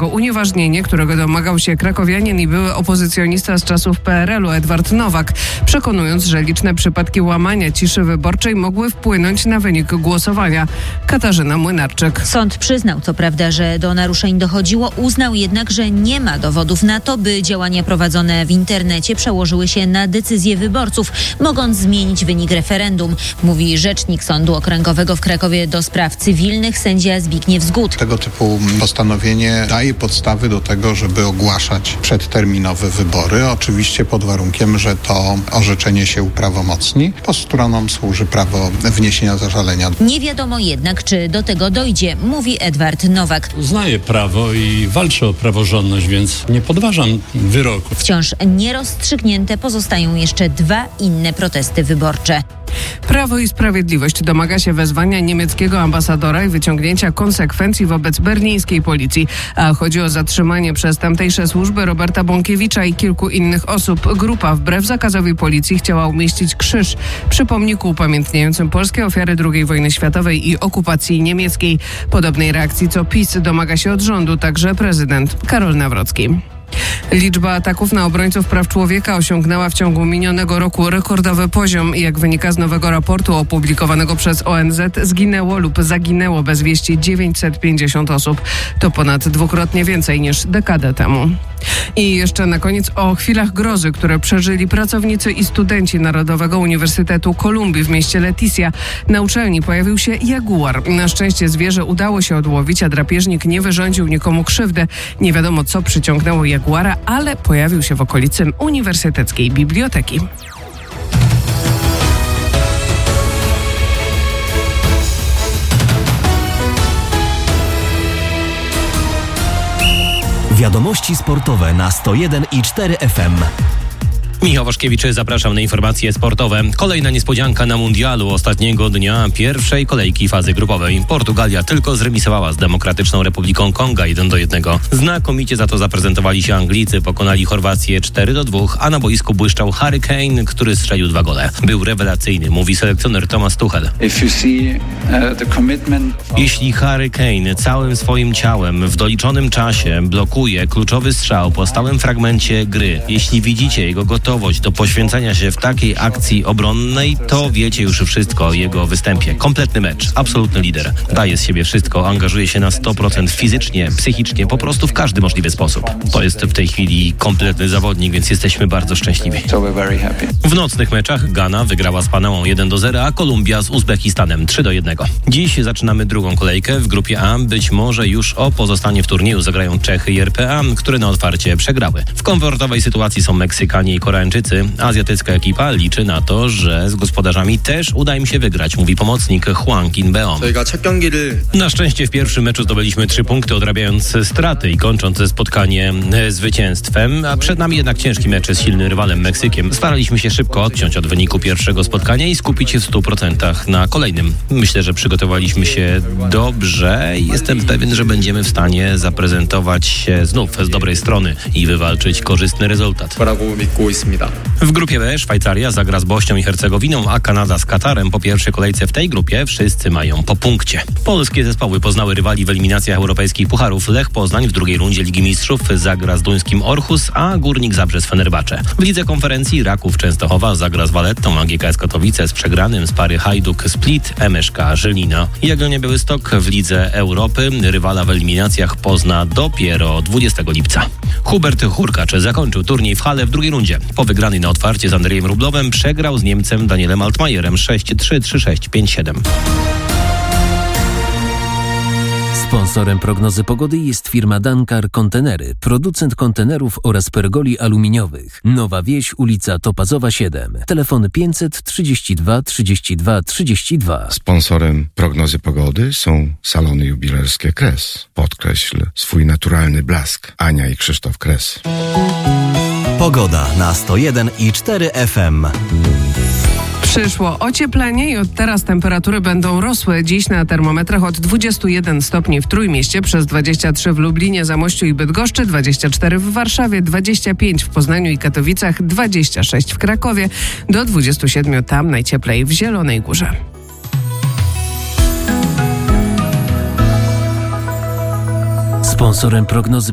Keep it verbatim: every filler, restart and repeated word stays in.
tego unieważnienie, którego domagał się krakowianin i były opozycjonista z czasów P R L u Edward Nowak, przekonując, że liczne przypadki łamania ciszy wyborczej mogły wpłynąć na wynik głosowania. Katarzyna Młynarczyk. Sąd przyznał co prawda, że do naruszeń dochodziło, uznał jednak, że nie ma dowodów na to, by działania prowadzone w internecie przełożyły się na decyzję wyborców, mogąc zmienić wynik referendum, mówi rzecznik Sądu Okręgowego w Krakowie do spraw cywilnych sędzia Zbigniew Zgód. Tego typu postanowienie daje podstawy do tego, żeby ogłaszać przedterminowe wybory, oczywiście pod warunkiem, że to orzeczenie się uprawomocni. Po stronom służy prawo wniesienia zażalenia. Nie wiadomo jednak, czy do tego dojdzie, mówi Edward Nowak. Uznaję prawo i walczę o praworządność, więc nie podważam wyroku. Wciąż nierozstrzygnięte pozostają jeszcze dwa inne protesty wyborcze. Prawo i Sprawiedliwość domaga się wezwania niemieckiego ambasadora i wyciągnięcia konsekwencji wobec berlińskiej policji. A chodzi o zatrzymanie przez tamtejsze służby Roberta Bąkiewicza i kilku innych osób. Grupa wbrew zakazowi policji chciała umieścić krzyż przy pomniku upamiętniającym polskie ofiary drugiej wojny światowej i okupacji niemieckiej. Podobnej reakcji co PiS domaga się od rządu także prezydent Karol Nawrocki. Liczba ataków na obrońców praw człowieka osiągnęła w ciągu minionego roku rekordowy poziom. Jak wynika z nowego raportu opublikowanego przez O N Z, zginęło lub zaginęło bez wieści dziewięćset pięćdziesiąt osób. To ponad dwukrotnie więcej niż dekadę temu. I jeszcze na koniec o chwilach grozy, które przeżyli pracownicy i studenci Narodowego Uniwersytetu Kolumbii w mieście Leticia. Na uczelni pojawił się jaguar. Na szczęście zwierzę udało się odłowić, a drapieżnik nie wyrządził nikomu krzywdy. Nie wiadomo, co przyciągnęło jaguara, ale pojawił się w okolicy Uniwersyteckiej Biblioteki. Wiadomości sportowe na sto jeden i cztery F M. Michał Waszkiewicz, zapraszam na informacje sportowe. Kolejna niespodzianka na mundialu ostatniego dnia pierwszej kolejki fazy grupowej. Portugalia tylko zremisowała z Demokratyczną Republiką Konga jeden do jednego. Znakomicie za to zaprezentowali się Anglicy, pokonali Chorwację cztery do dwóch, a na boisku błyszczał Harry Kane, który strzelił dwa gole. Był rewelacyjny, mówi selekcjoner Thomas Tuchel. Jeśli Harry Kane całym swoim ciałem w doliczonym czasie blokuje kluczowy strzał po stałym fragmencie gry, jeśli widzicie jego gotowość do poświęcenia się w takiej akcji obronnej, to wiecie już wszystko o jego występie. Kompletny mecz, absolutny lider. Daje z siebie wszystko, angażuje się na sto procent fizycznie, psychicznie, po prostu w każdy możliwy sposób. To jest w tej chwili kompletny zawodnik, więc jesteśmy bardzo szczęśliwi. W nocnych meczach Ghana wygrała z Panamą jeden do zera, a Kolumbia z Uzbekistanem trzy do jednego. Dziś zaczynamy drugą kolejkę. W grupie A być może już o pozostanie w turnieju zagrają Czechy i R P A, które na otwarcie przegrały. W komfortowej sytuacji są Meksykanie i Koreańczycy. Azjatycka ekipa liczy na to, że z gospodarzami też uda im się wygrać, mówi pomocnik Hwang In-beom. Na szczęście w pierwszym meczu zdobyliśmy trzy punkty, odrabiając straty i kończąc spotkanie zwycięstwem, a przed nami jednak ciężki mecz z silnym rywalem Meksykiem. Staraliśmy się szybko odciąć od wyniku pierwszego spotkania i skupić się w stu procentach na kolejnym. Myślę, że przygotowaliśmy się dobrze i jestem pewien, że będziemy w stanie zaprezentować się znów z dobrej strony i wywalczyć korzystny rezultat. W grupie B Szwajcaria zagra z Bośnią i Hercegowiną, a Kanada z Katarem. Po pierwszej kolejce w tej grupie wszyscy mają po punkcie. Polskie zespoły poznały rywali w eliminacjach europejskich pucharów. Lech Poznań w drugiej rundzie Ligi Mistrzów zagra z duńskim Orhus, a Górnik Zabrze z Fenerbahce. W lidze konferencji Raków Częstochowa zagra z Valettą, a G K S Katowice z przegranym z pary Hajduk Split M S K Żylina. Jagiellonia Białystok w Lidze Europy rywala w eliminacjach pozna dopiero dwudziestego lipca. Hubert Hurkacz zakończył turniej w Halle w drugiej rundzie. Po wygranej na otwarcie z Andrzejem Rublowem przegrał z Niemcem Danielem Altmajerem sześć trzy, trzy sześć, pięć siedem. Sponsorem prognozy pogody jest firma Dankar Kontenery, producent kontenerów oraz pergoli aluminiowych. Nowa Wieś, ulica Topazowa siedem. Telefon pięćset trzydzieści dwa trzydzieści dwa trzydzieści dwa. Sponsorem prognozy pogody są salony jubilerskie Kres. Podkreśl swój naturalny blask. Ania i Krzysztof Kres. Pogoda na sto jeden i cztery F M. Przyszło ocieplenie i od teraz temperatury będą rosły. Dziś na termometrach od dwudziestu jeden stopni w Trójmieście, przez dwadzieścia trzy w Lublinie, Zamościu i Bydgoszczy, dwadzieścia cztery w Warszawie, dwadzieścia pięć w Poznaniu i Katowicach, dwadzieścia sześć w Krakowie, do dwudziestu siedmiu tam najcieplej w Zielonej Górze. Sponsorem prognozy